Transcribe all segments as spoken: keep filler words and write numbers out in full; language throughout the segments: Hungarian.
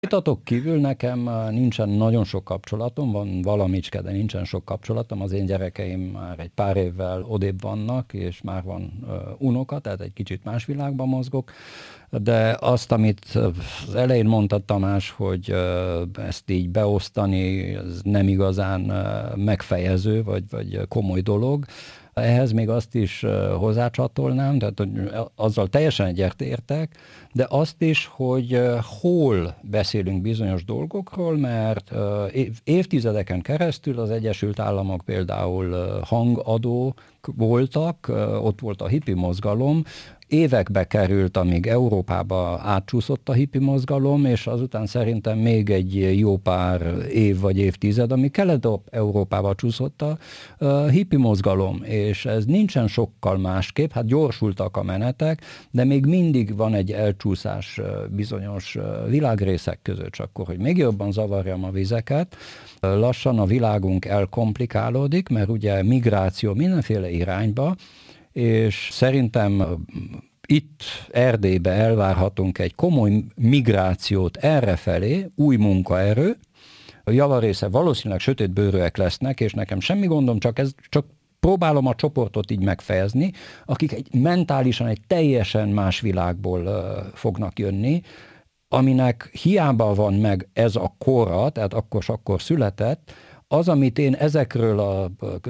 Vitatok kívül nekem nincsen nagyon sok kapcsolatom, van valamicske, de nincsen sok kapcsolatom. Az én gyerekeim már egy pár évvel odébb vannak, és már van uh, unoka, tehát egy kicsit más világban mozgok. De azt, amit az elején mondta Tamás, hogy uh, ezt így beosztani, ez nem igazán uh, megfejező, vagy, vagy komoly dolog. Ehhez még azt is hozzácsatolnám, tehát hogy azzal teljesen egyetértek, de azt is, hogy hol beszélünk bizonyos dolgokról, mert évtizedeken keresztül az Egyesült Államok például hangadó voltak, ott volt a hippi mozgalom, évekbe került, amíg Európába átcsúszott a hippi mozgalom, és azután szerintem még egy jó pár év vagy évtized, amíg Kelet-Európába csúszott a hippi mozgalom, és ez nincsen sokkal másképp, hát gyorsultak a menetek, de még mindig van egy elcsúszás bizonyos világrészek között, csak akkor, hogy még jobban zavarjam a vizeket, lassan a világunk elkomplikálódik, mert ugye migráció mindenféle irányba, és szerintem itt Erdélybe elvárhatunk egy komoly migrációt errefelé, új munkaerő, a javarésze valószínűleg sötétbőrűek lesznek, és nekem semmi gondom, csak, ez, csak próbálom a csoportot így megfejezni, akik egy, mentálisan egy teljesen más világból uh, fognak jönni, aminek hiába van meg ez a kora, tehát akkor akkor született, az, amit én ezekről a,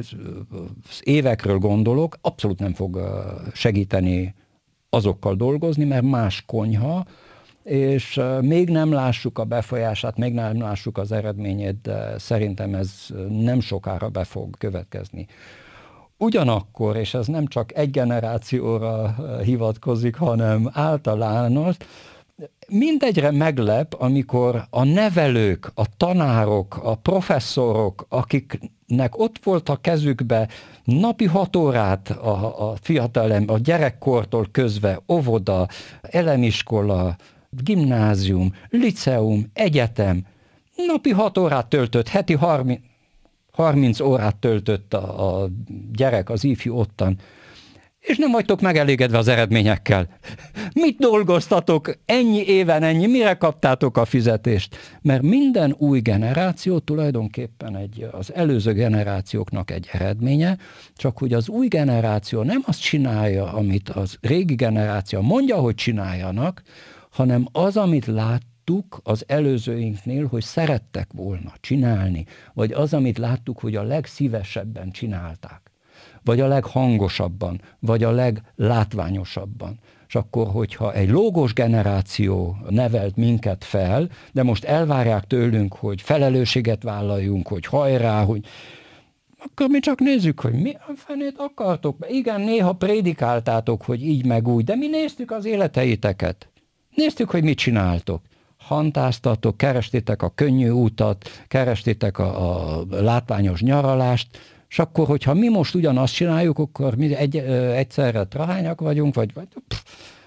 az évekről gondolok, abszolút nem fog segíteni azokkal dolgozni, mert más konyha, és még nem lássuk a befolyását, még nem lássuk az eredményét, de szerintem ez nem sokára be fog következni. Ugyanakkor, és ez nem csak egy generációra hivatkozik, hanem általános, mindegyre meglep, amikor a nevelők, a tanárok, a professzorok, akiknek ott volt a kezükbe napi hat órát a, a fiatal, a gyerekkortól közve, óvoda, elemiskola, gimnázium, liceum, egyetem, napi hat órát töltött, heti harminc órát töltött a, a gyerek, az ifjú ottan, és nem vagytok megelégedve az eredményekkel. Mit dolgoztatok ennyi éven, ennyi, mire kaptátok a fizetést? Mert minden új generáció tulajdonképpen egy, az előző generációknak egy eredménye, csak hogy az új generáció nem azt csinálja, amit az régi generáció mondja, hogy csináljanak, hanem az, amit láttuk az előzőinknél, hogy szerettek volna csinálni, vagy az, amit láttuk, hogy a legszívesebben csinálták, vagy a leghangosabban, vagy a leglátványosabban. És akkor, hogyha egy lógós generáció nevelt minket fel, de most elvárják tőlünk, hogy felelősséget vállaljunk, hogy hajrá, hogy akkor mi csak nézzük, hogy mi a fenét akartok. Igen, néha prédikáltátok, hogy így meg úgy, de mi néztük az életeiteket. Néztük, hogy mit csináltok. Hantáztatok, kerestétek a könnyű utat, kerestétek a, a látványos nyaralást, és akkor, hogyha mi most ugyanazt csináljuk, akkor mi egy, ö, egyszerre trahányak vagyunk, vagy, vagy pff.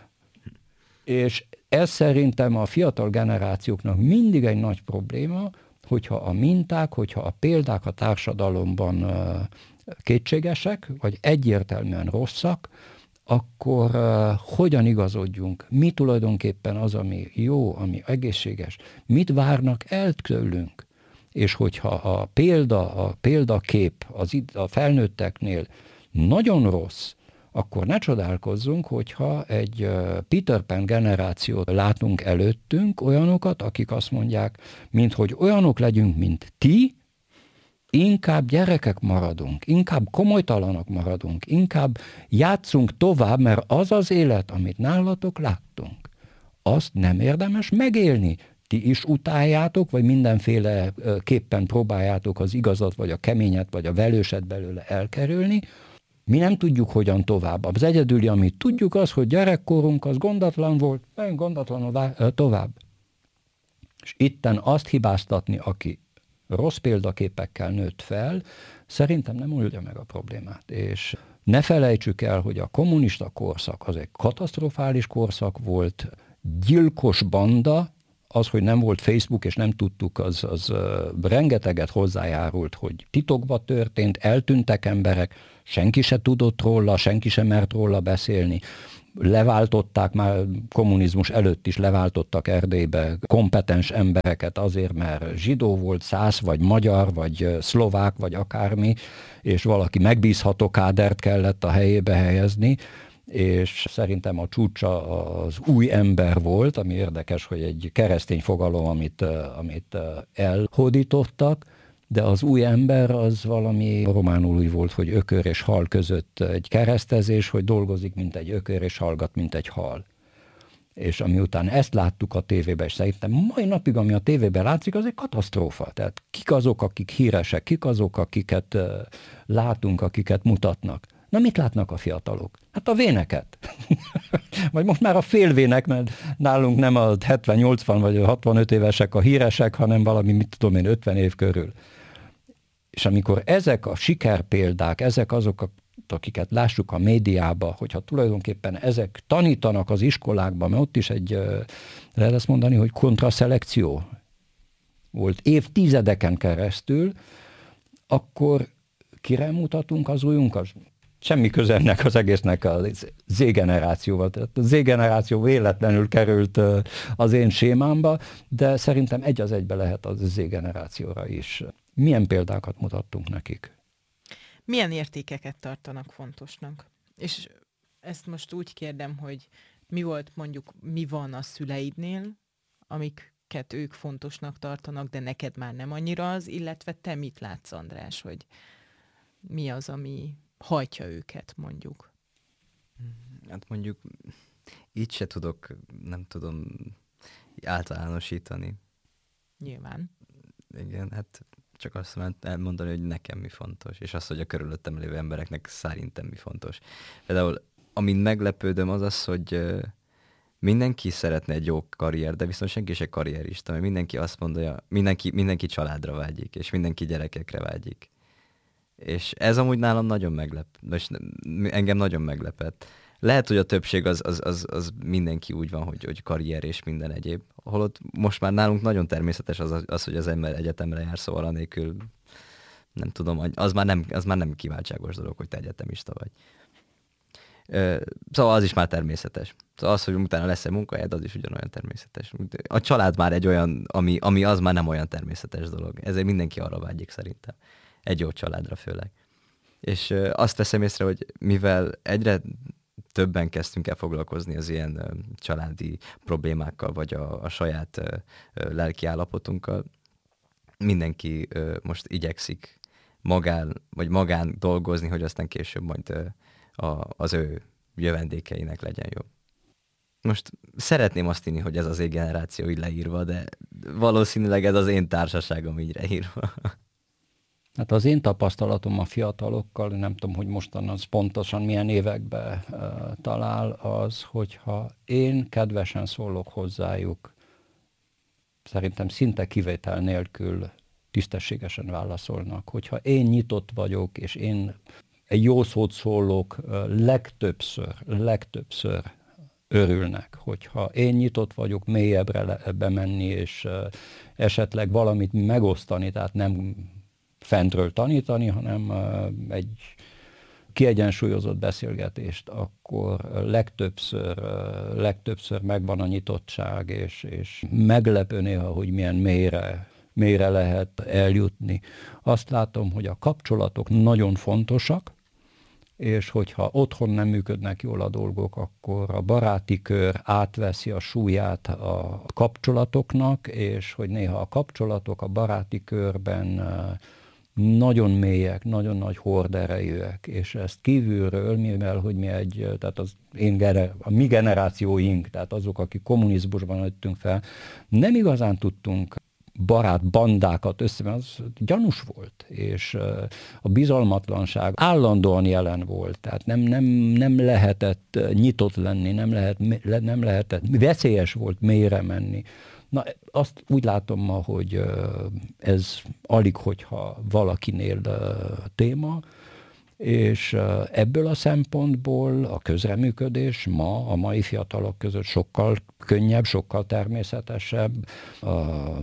És ez szerintem a fiatal generációknak mindig egy nagy probléma, hogyha a minták, hogyha a példák a társadalomban ö, kétségesek, vagy egyértelműen rosszak, akkor uh, hogyan igazodjunk? Mi tulajdonképpen az, ami jó, ami egészséges? Mit várnak el tőlünk? És hogyha a példa, a példakép az a felnőtteknél nagyon rossz, akkor ne csodálkozzunk, hogyha egy Peter Pan generációt látunk előttünk, olyanokat, akik azt mondják, minthogy olyanok legyünk, mint ti, inkább gyerekek maradunk, inkább komolytalanok maradunk, inkább játszunk tovább, mert az az élet, amit nálatok láttunk, azt nem érdemes megélni. Ti is utáljátok, vagy mindenféle képpen próbáljátok az igazat, vagy a keményet, vagy a velőset belőle elkerülni. Mi nem tudjuk, hogyan tovább. Az egyedüli, amit tudjuk, az, hogy gyerekkorunk az gondatlan volt, meg gondatlanul tovább. És itten azt hibáztatni, aki rossz példaképekkel nőtt fel, szerintem nem oldja meg a problémát. És ne felejtsük el, hogy a kommunista korszak az egy katasztrofális korszak volt, gyilkos banda, az, hogy nem volt Facebook, és nem tudtuk, az, az rengeteget hozzájárult, hogy titokba történt, eltűntek emberek, senki se tudott róla, senki se mert róla beszélni. Leváltották már kommunizmus előtt is, leváltottak Erdélybe kompetens embereket azért, mert zsidó volt, szász, vagy magyar, vagy szlovák, vagy akármi, és valaki megbízható kádert kellett a helyébe helyezni, és szerintem a csúcsa az új ember volt, ami érdekes, hogy egy keresztény fogalom, amit, amit elhódítottak, de az új ember az valami románul úgy volt, hogy ökör és hal között egy keresztezés, hogy dolgozik, mint egy ökör, és hallgat, mint egy hal. És amiután ezt láttuk a tévében, és szerintem mai napig, ami a tévében látszik, az egy katasztrófa. Tehát kik azok, akik híresek, kik azok, akiket uh, látunk, akiket mutatnak. Na, mit látnak a fiatalok? Hát a véneket. Vagy most már a félvének, mert nálunk nem a hetven, nyolcvan vagy hatvanöt évesek a híresek, hanem valami, mit tudom én, ötven év körül. És amikor ezek a sikerpéldák, ezek azok, akiket lássuk a médiába, hogyha tulajdonképpen ezek tanítanak az iskolákban, mert ott is egy, lehet ezt mondani, hogy kontraszelekció volt évtizedeken keresztül, akkor kire mutatunk az ujjunkat? Semmi közemnek az egésznek a Z-generációval. Tehát a Z-generáció véletlenül került az én sémámba, de szerintem egy az egybe lehet az Z-generációra is. Milyen példákat mutattunk nekik? Milyen értékeket tartanak fontosnak? És ezt most úgy kérdem, hogy mi volt mondjuk, mi van a szüleidnél, amiket ők fontosnak tartanak, de neked már nem annyira az, illetve te mit látsz, András, hogy mi az, ami hajtja őket, mondjuk? Hát mondjuk így se tudok, nem tudom általánosítani. Nyilván. Igen, hát csak azt mondom elmondani, hogy nekem mi fontos, és azt, hogy a körülöttem lévő embereknek szerintem mi fontos. Például, amin meglepődöm, az az, hogy mindenki szeretne egy jó karrier, de viszont senki se karrierista, mert mindenki azt mondja, mindenki, mindenki családra vágyik, és mindenki gyerekekre vágyik. És ez amúgy nálam nagyon meglep, és engem nagyon meglepett. Lehet, hogy a többség az, az, az, az mindenki úgy van, hogy, hogy karrier és minden egyéb. Holott most már nálunk nagyon természetes az, az hogy az ember egyetemre jár, szóval anélkül nem tudom, az már nem, az már nem kiváltságos dolog, hogy te egyetemista vagy. Szóval az is már természetes. Szóval az, hogy utána lesz egy munkahelyed, az is ugyanolyan természetes. A család már egy olyan, ami, ami az már nem olyan természetes dolog. Ezért mindenki arra vágyik szerintem. Egy jó családra főleg. És azt veszem észre, hogy mivel egyre többen kezdtünk el foglalkozni az ilyen uh, családi problémákkal, vagy a, a saját uh, uh, lelki állapotunkkal, mindenki uh, most igyekszik magán, vagy magán dolgozni, hogy aztán később majd uh, a, az ő jövendékeinek legyen jobb. Most szeretném azt hinni, hogy ez az én generáció így leírva, de valószínűleg ez az én társaságom így leírva. Hát az én tapasztalatom a fiatalokkal, nem tudom, hogy mostan az pontosan milyen évekbe uh, talál, az, hogyha én kedvesen szólok hozzájuk, szerintem szinte kivétel nélkül tisztességesen válaszolnak. Hogyha én nyitott vagyok, és én egy jó szót szólok, uh, legtöbbször, legtöbbször örülnek. Hogyha én nyitott vagyok mélyebbre bemenni, és uh, esetleg valamit megosztani, tehát nem fentről tanítani, hanem egy kiegyensúlyozott beszélgetést, akkor legtöbbször, legtöbbször megvan a nyitottság, és, és meglepő néha, hogy milyen mélyre, mélyre lehet eljutni. Azt látom, hogy a kapcsolatok nagyon fontosak, és hogyha otthon nem működnek jól a dolgok, akkor a baráti kör átveszi a súlyát a kapcsolatoknak, és hogy néha a kapcsolatok a baráti körben nagyon mélyek, nagyon nagy horderejűek, és ezt kívülről, mivel hogy mi egy, tehát az én gener, a mi generációink, tehát azok, akik kommunizmusban nőttünk fel, nem igazán tudtunk barát bandákat össze, mert az gyanús volt, és a bizalmatlanság állandóan jelen volt, tehát nem, nem, nem lehetett nyitott lenni, nem, lehet, nem lehetett, veszélyes volt mélyre menni. Na, azt úgy látom ma, hogy ez alig, hogyha valakinél téma, és ebből a szempontból a közreműködés ma a mai fiatalok között sokkal könnyebb, sokkal természetesebb. A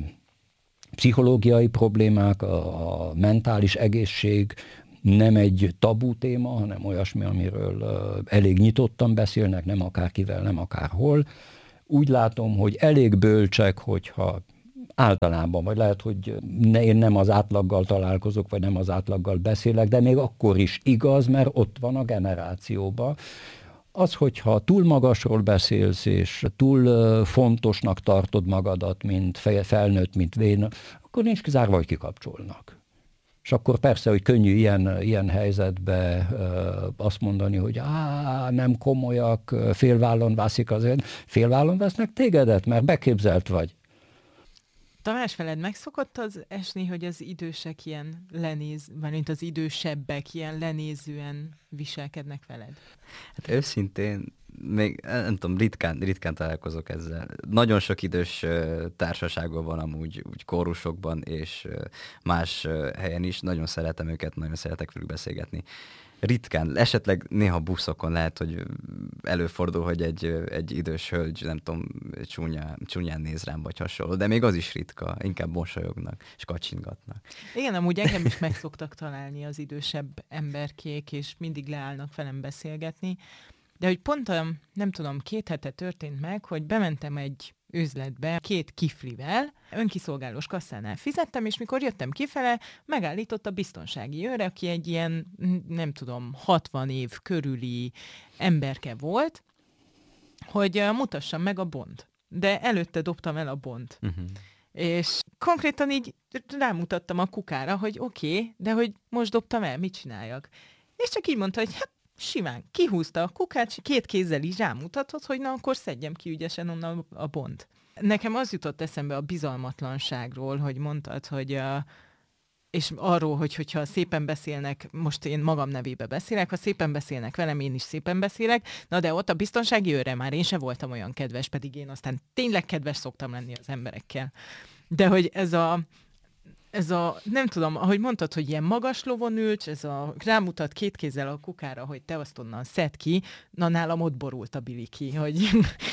pszichológiai problémák, a, a mentális egészség nem egy tabu téma, hanem olyasmi, amiről elég nyitottan beszélnek, nem akárkivel, nem akárhol. Úgy látom, hogy elég bölcsek, hogyha általában, vagy lehet, hogy ne, én nem az átlaggal találkozok, vagy nem az átlaggal beszélek, de még akkor is igaz, mert ott van a generációban. Az, hogyha túl magasról beszélsz, és túl fontosnak tartod magadat, mint felnőtt, mint véna, akkor nincs kizárva, hogy kikapcsolnak. És akkor persze, hogy könnyű ilyen, ilyen helyzetbe azt mondani, hogy á, nem komolyak, félvállon veszik azért. Félvállon vesznek tégedet, mert beképzelt vagy. Tamás, veled megszokott az esni, hogy az idősek ilyen lenéz, mint az idősebbek ilyen lenézően viselkednek veled? Hát őszintén, még nem tudom, ritkán, ritkán találkozok ezzel. Nagyon sok idős társaságban van amúgy, úgy kórusokban és más helyen is. Nagyon szeretem őket, nagyon szeretek velük beszélgetni. Ritkán, esetleg néha buszokon lehet, hogy előfordul, hogy egy, egy idős hölgy, nem tudom, csúnya, csúnyán néz rám, vagy hasonló, de még az is ritka, inkább mosolyognak, és kacsingatnak. Igen, amúgy engem is meg szoktak találni az idősebb emberkék, és mindig leállnak velem beszélgetni, de hogy pont a, nem tudom, két hete történt meg, hogy bementem egy üzletbe két kiflivel, önkiszolgálós kasszánál fizettem, és mikor jöttem kifele, megállított a biztonsági őr, aki egy ilyen, nem tudom, hatvan év körüli emberke volt, hogy uh, mutassam meg a bont. De előtte dobtam el a bont. Uh-huh. És konkrétan így rámutattam a kukára, hogy oké, okay, de hogy most dobtam el, mit csináljak? És csak így mondta, hogy hát simán kihúzta a kukát, két kézzel is rámutatott, hogy na, akkor szedjem ki ügyesen onnan a bont. Nekem az jutott eszembe a bizalmatlanságról, hogy mondtad, hogy uh, és arról, hogy hogyha szépen beszélnek, most én magam nevébe beszélek, ha szépen beszélnek velem, én is szépen beszélek, na de ott a biztonsági őre már én se voltam olyan kedves, pedig én aztán tényleg kedves szoktam lenni az emberekkel. De hogy ez a Ez a, nem tudom, ahogy mondtad, hogy ilyen magas lovon ülcs, ez a rámutat két kézzel a kukára, hogy te azt onnan szedd ki, na nálam ott borult a bili ki, hogy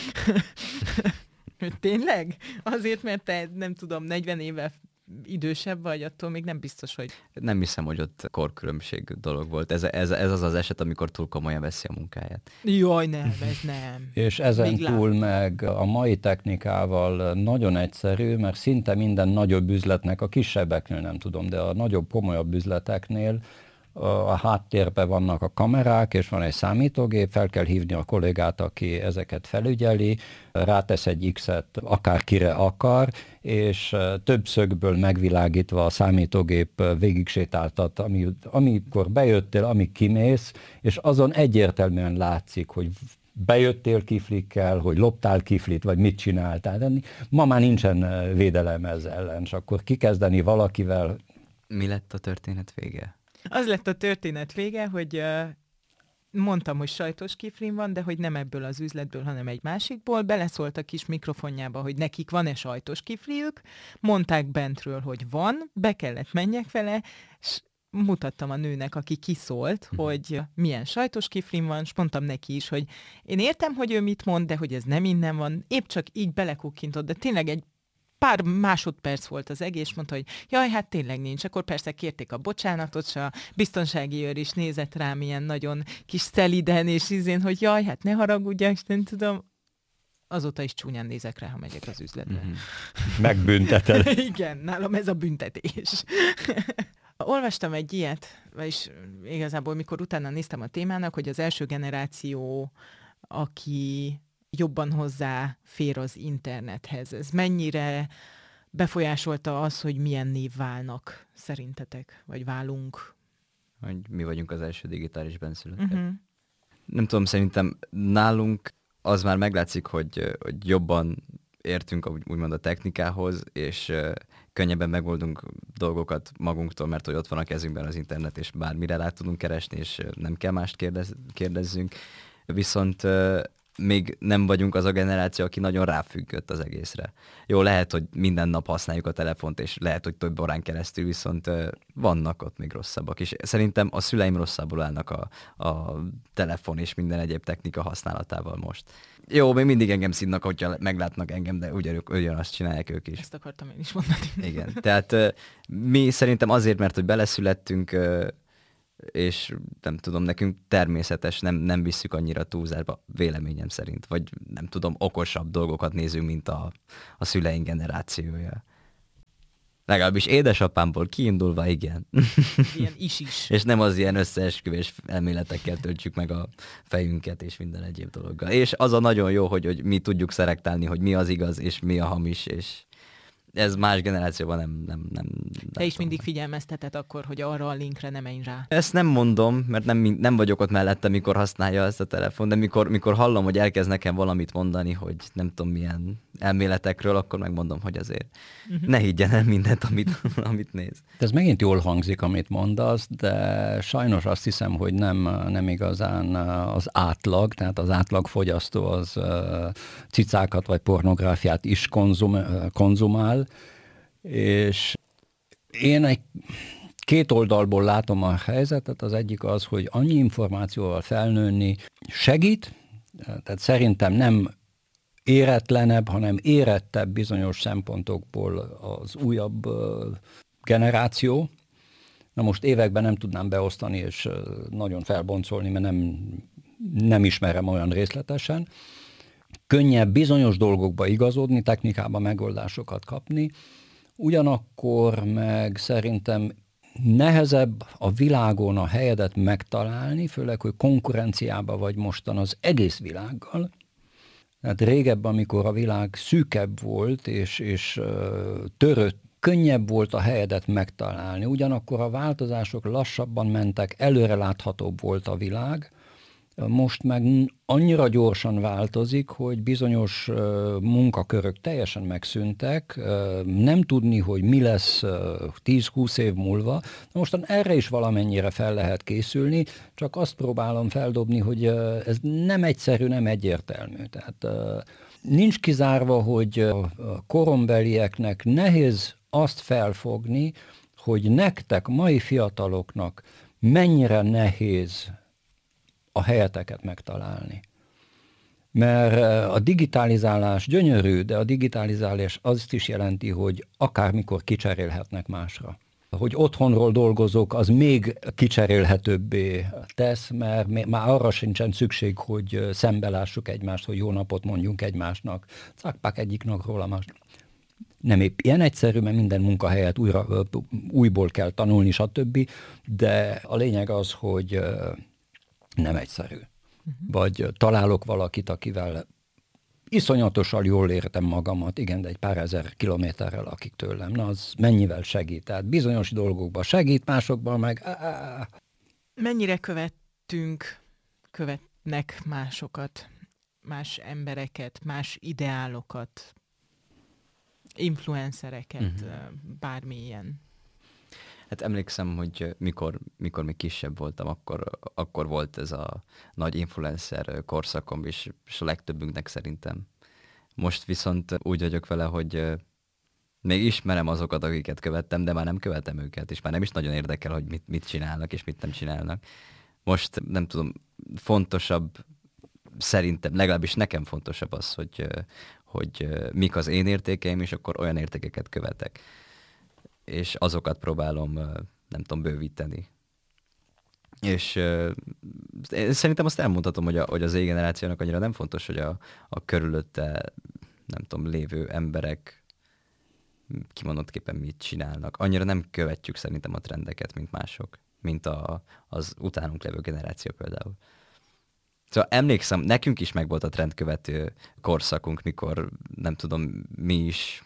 tényleg? Azért, mert te, nem tudom, negyven éve idősebb vagy, attól még nem biztos, hogy... Nem hiszem, hogy ott korkülönbség dolog volt. Ez, ez, ez az az eset, amikor túl komolyan veszi a munkáját. Jaj, nem, ez nem. És ezen még túl lát... meg a mai technikával nagyon egyszerű, mert szinte minden nagyobb üzletnek, a kisebbeknél nem tudom, de a nagyobb, komolyabb üzleteknél a háttérben vannak a kamerák, és van egy számítógép, fel kell hívni a kollégát, aki ezeket felügyeli, rátesz egy X-et akárkire akar, és több szögből megvilágítva a számítógép végig sétáltat, ami, amikor bejöttél, amíg kimész, és azon egyértelműen látszik, hogy bejöttél kiflikkel, hogy loptál kiflit, vagy mit csináltál. Ma már nincsen védelem ez ellen, és akkor kikezdeni valakivel. Mi lett a történet vége? Az lett a történet vége, hogy uh, mondtam, hogy sajtos kiflim van, de hogy nem ebből az üzletből, hanem egy másikból. Beleszólt a kis mikrofonjába, hogy nekik van-e sajtos kifliük. Mondták bentről, hogy van, be kellett menjek vele, és mutattam a nőnek, aki kiszólt, hm. hogy milyen sajtos kiflim van, és mondtam neki is, hogy én értem, hogy ő mit mond, de hogy ez nem innen van, épp csak így belekukkintott, de tényleg egy pár másodperc volt az egész, mondta, hogy jaj, hát tényleg nincs. Akkor persze kérték a bocsánatot, és a biztonsági őr is nézett rám ilyen nagyon kis szeliden, és izén, hogy jaj, hát ne haragudjak, és nem tudom. Azóta is csúnyán nézek rá, ha megyek az üzletbe. Mm-hmm. Megbünteted. Igen, nálam ez a büntetés. Olvastam egy ilyet, vagyis igazából mikor utána néztem a témának, hogy az első generáció, aki jobban hozzáfér az internethez. Ez mennyire befolyásolta az, hogy milyen név válnak szerintetek, vagy válunk? Hogy mi vagyunk az első digitális benszülöttek. Uh-huh. Nem tudom, szerintem nálunk az már meglátszik, hogy, hogy jobban értünk úgymond a technikához, és uh, könnyebben megoldunk dolgokat magunktól, mert hogy ott van a kezünkben az internet, és bármire rá tudunk keresni, és nem kell mást kérdez, kérdezzünk. Viszont uh, még nem vagyunk az a generáció, aki nagyon ráfüggött az egészre. Jó, lehet, hogy minden nap használjuk a telefont, és lehet, hogy több órán keresztül, viszont vannak ott még rosszabbak. És szerintem a szüleim rosszabbul állnak a, a telefon és minden egyéb technika használatával most. Jó, még mindig engem színnak, hogyha meglátnak engem, de ugyan, ugyanazt csinálják ők is. Ezt akartam én is mondani. Igen, tehát mi szerintem azért, mert hogy beleszülettünk, és nem tudom, nekünk természetes, nem, nem visszük annyira túlzásba, véleményem szerint, vagy nem tudom, okosabb dolgokat nézünk, mint a, a szüleink generációja. Legalábbis édesapámból kiindulva, igen. Ilyen is-is. És nem az ilyen összeesküvés elméletekkel töltjük meg a fejünket, és minden egyéb dologgal. És az a nagyon jó, hogy, hogy mi tudjuk szelektálni, hogy mi az igaz, és mi a hamis, és ez más generációban nem... nem, nem Te is mindig figyelmezteted akkor, hogy arra a linkre ne menj rá. Ezt nem mondom, mert nem, nem vagyok ott mellette, mikor használja ezt a telefon, de mikor, mikor hallom, hogy elkezd nekem valamit mondani, hogy nem tudom milyen elméletekről, akkor megmondom, hogy azért uh-huh. ne higgyen el mindent, amit, amit néz. Ez megint jól hangzik, amit mondasz, de sajnos azt hiszem, hogy nem, nem igazán az átlag, tehát az átlag fogyasztó az cicákat vagy pornográfiát is konzum, konzumál, és én egy két oldalból látom a helyzetet, az egyik az, hogy annyi információval felnőni segít, tehát szerintem nem éretlenebb, hanem érettebb bizonyos szempontokból az újabb generáció. Na most években nem tudnám beosztani és nagyon felboncolni, mert nem, nem ismerem olyan részletesen. Könnyebb bizonyos dolgokba igazodni, technikában megoldásokat kapni, ugyanakkor meg szerintem nehezebb a világon a helyedet megtalálni, főleg, hogy konkurenciában vagy mostan az egész világgal. Tehát régebben, amikor a világ szűkebb volt és, és törött, könnyebb volt a helyedet megtalálni. Ugyanakkor a változások lassabban mentek, előreláthatóbb volt a világ. Most meg annyira gyorsan változik, hogy bizonyos munkakörök teljesen megszűntek, nem tudni, hogy mi lesz tíz-húsz év múlva. Mostan erre is valamennyire fel lehet készülni, csak azt próbálom feldobni, hogy ez nem egyszerű, nem egyértelmű. Tehát nincs kizárva, hogy a korombelieknek nehéz azt felfogni, hogy nektek, mai fiataloknak mennyire nehéz a helyeteket megtalálni. Mert a digitalizálás gyönyörű, de a digitalizálás azt is jelenti, hogy akármikor kicserélhetnek másra. Hogy otthonról dolgozók, az még kicserélhetőbbé tesz, mert már arra sincsen szükség, hogy szembelássuk egymást, hogy jó napot mondjunk egymásnak. Cákpák egyik napról a másik. Nem épp ilyen egyszerű, mert minden munkahelyet újra, újból kell tanulni, stb. De a lényeg az, hogy nem egyszerű. Uh-huh. Vagy találok valakit, akivel iszonyatosan jól értem magamat, igen, de egy pár ezer kilométerrel lakik tőlem. Na, az mennyivel segít? Tehát bizonyos dolgokban segít, másokban meg... Á. Mennyire követtünk, követnek másokat, más embereket, más ideálokat, influencereket, uh-huh. bármilyen? Hát emlékszem, hogy mikor, mikor még kisebb voltam, akkor, akkor volt ez a nagy influencer korszakom, és, és a legtöbbünknek szerintem. Most viszont úgy vagyok vele, hogy még ismerem azokat, akiket követtem, de már nem követem őket, és már nem is nagyon érdekel, hogy mit, mit csinálnak, és mit nem csinálnak. Most nem tudom, fontosabb, szerintem, legalábbis nekem fontosabb az, hogy, hogy mik az én értékeim, és akkor olyan értékeket követek. És azokat próbálom, nem tudom, bővíteni. És uh, én szerintem azt elmondhatom, hogy, a, hogy az Z-generációnak annyira nem fontos, hogy a, a körülötte, nem tudom, lévő emberek kimondottképpen mit csinálnak. Annyira nem követjük szerintem a trendeket, mint mások, mint a, az utánunk lévő generáció például. Szóval emlékszem, nekünk is megvolt a trendkövető korszakunk, mikor, nem tudom, mi is...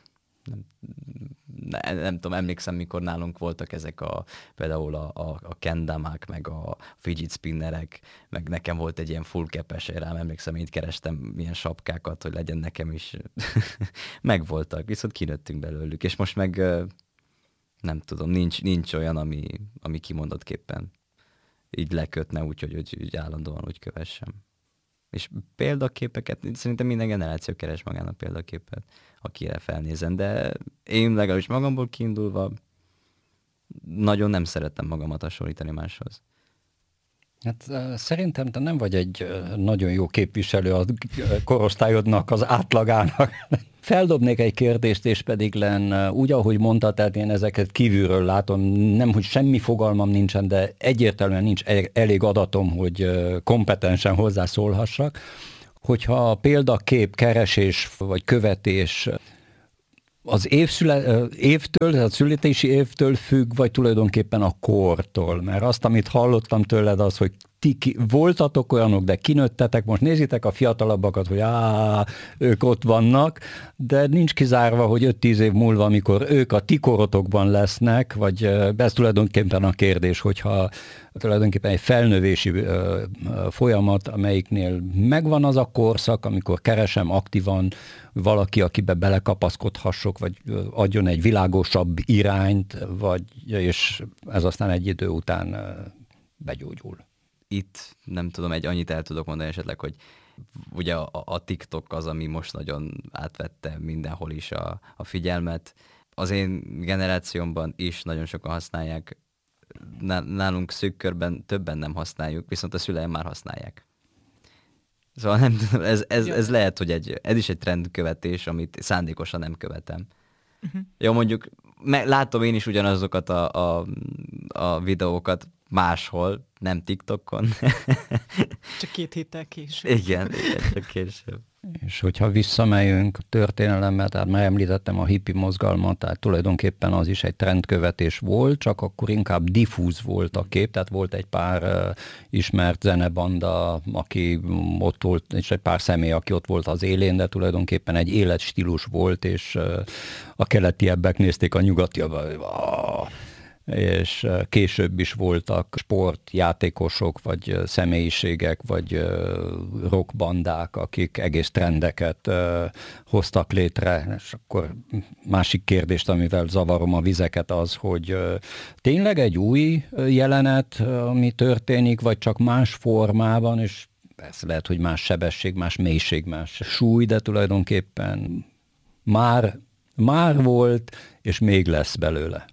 Nem, nem tudom, emlékszem, mikor nálunk voltak ezek a, például a, a, a kendamák, meg a fidget spinnerek, meg nekem volt egy ilyen full cap-es, rám emlékszem, én kerestem milyen sapkákat, hogy legyen nekem is. Megvoltak, viszont kinőttünk belőlük, és most meg nem tudom, nincs, nincs olyan, ami, ami kimondottképpen így lekötne úgy, hogy, hogy, hogy állandóan úgy kövessem. És példaképeket, szerintem minden generáció keres magának példaképet, akire felnézem, de én legalábbis magamból kiindulva nagyon nem szerettem magamat hasonlítani máshoz. Hát szerintem te nem vagy egy nagyon jó képviselő a korosztályodnak, az átlagának. Feldobnék egy kérdést, és pedig len, úgy, ahogy mondtad, tehát én ezeket kívülről látom, nem, hogy semmi fogalmam nincsen, de egyértelműen nincs elég adatom, hogy kompetensen hozzászólhassak. Hogyha a példakép, keresés vagy követés az évszüle, évtől, a születési évtől függ, vagy tulajdonképpen a kortól? Mert azt, amit hallottam tőled, az, hogy ti ki, voltatok olyanok, de kinőttetek, most nézitek a fiatalabbakat, hogy á, ők ott vannak, de nincs kizárva, hogy öt-tíz év múlva, amikor ők a ti korotokban lesznek, vagy ez tulajdonképpen a kérdés, hogyha tulajdonképpen egy felnövési ö, ö, folyamat, amelyiknél megvan az a korszak, amikor keresem aktívan valaki, akibe belekapaszkodhassok, vagy adjon egy világosabb irányt, vagy, és ez aztán egy idő után ö, begyógyul. Itt nem tudom, egy annyit el tudok mondani esetleg, hogy ugye a, a TikTok az, ami most nagyon átvette mindenhol is a, a figyelmet. Az én generációmban is nagyon sokan használják, nálunk szűk körben többen nem használjuk, viszont a szüleim már használják. Szóval nem tudom, ez, ez, ez lehet, hogy egy, ez is egy trendkövetés, amit szándékosan nem követem. Uh-huh. Jó, mondjuk látom én is ugyanazokat a, a, a videókat máshol, nem TikTokon. Csak két héttel később. Igen, igen, csak később. És hogyha visszamegyünk történelembe, tehát már említettem a hippi mozgalmat, tehát tulajdonképpen az is egy trendkövetés volt, csak akkor inkább diffúz volt a kép, tehát volt egy pár uh, ismert zenebanda, aki ott volt, és egy pár személy, aki ott volt az élén, de tulajdonképpen egy életstílus volt, és uh, a keletiebbek nézték a nyugatiabbak, és később is voltak sportjátékosok, vagy személyiségek, vagy rockbandák, akik egész trendeket hoztak létre. És akkor másik kérdést, amivel zavarom a vizeket, az, hogy tényleg egy új jelenet, ami történik, vagy csak más formában, és persze lehet, hogy más sebesség, más mélység, más súly, de tulajdonképpen már, már volt, és még lesz belőle.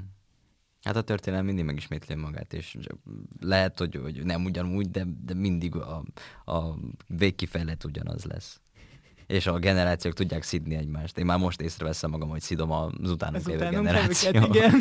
Hát a történelem mindig megismétli magát, és lehet, hogy, hogy nem ugyanúgy, de, de mindig a, a végkifejlet ugyanaz lesz. És a generációk tudják szidni egymást. Én már most észreveszem magam, hogy szidom az utánunk lévő generációt. Igen.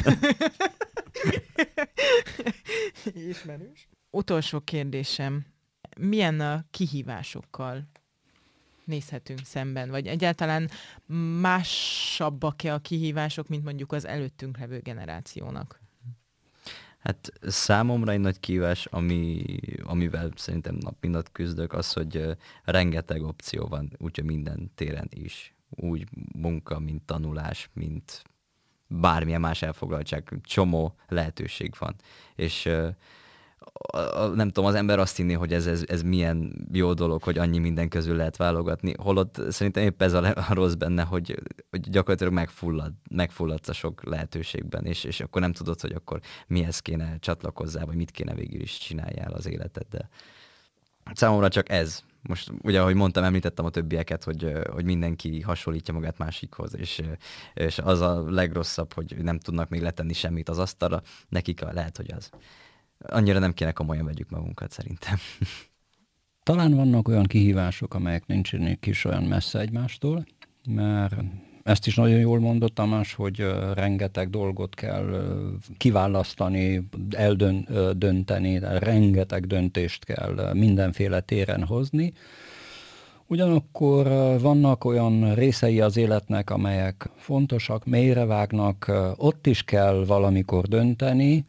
Ismerős. Utolsó kérdésem. Milyen a kihívásokkal nézhetünk szemben? Vagy egyáltalán másabbak-e a kihívások, mint mondjuk az előttünk levő generációnak? Hát számomra egy nagy kihívás, ami, amivel szerintem nap mint nap küzdök, az, hogy rengeteg opció van, úgyhogy minden téren is. Úgy munka, mint tanulás, mint bármilyen más elfoglaltság, csomó lehetőség van. És a, a, nem tudom, az ember azt hinné, hogy ez, ez, ez milyen jó dolog, hogy annyi minden közül lehet válogatni, holott szerintem épp ez a, a rossz benne, hogy, hogy gyakorlatilag megfullad, megfulladsz a sok lehetőségben, és, és akkor nem tudod, hogy akkor mihez kéne csatlakozzál, vagy mit kéne végül is csináljál az életeddel. Számomra csak ez. Most ugye, ahogy mondtam, említettem a többieket, hogy, hogy mindenki hasonlítja magát másikhoz, és, és az a legrosszabb, hogy nem tudnak még letenni semmit az asztalra, nekik lehet, hogy az. Annyira nem kéne komolyan vegyük magunkat, szerintem. Talán vannak olyan kihívások, amelyek nincsenek is olyan messze egymástól, mert ezt is nagyon jól mondott Tamás, hogy rengeteg dolgot kell kiválasztani, eldönteni, rengeteg döntést kell mindenféle téren hozni. Ugyanakkor vannak olyan részei az életnek, amelyek fontosak, mélyrevágnak, ott is kell valamikor dönteni,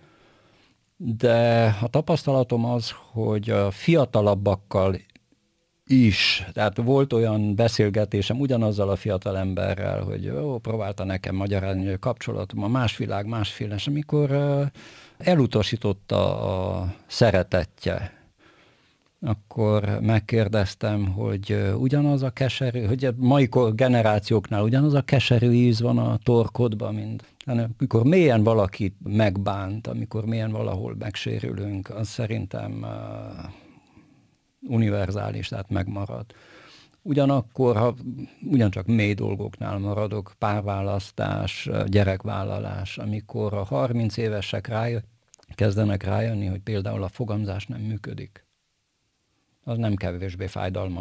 de a tapasztalatom az, hogy a fiatalabbakkal is, tehát volt olyan beszélgetésem ugyanazzal a fiatalemberrel, hogy ó, próbálta nekem magyarázni, hogy a kapcsolatom a más világ, másféle, és amikor elutasította a szeretetje, akkor megkérdeztem, hogy ugyanaz a keserű, hogy a mai generációknál ugyanaz a keserű íz van a torkodban, mint amikor mélyen valakit megbánt, amikor mélyen valahol megsérülünk, az szerintem univerzális, tehát megmarad. Ugyanakkor, ha ugyancsak mély dolgoknál maradok, párválasztás, gyerekvállalás, amikor a harminc évesek rájön, kezdenek rájönni, hogy például a fogamzás nem működik. Az nem kevésbé fájdalmas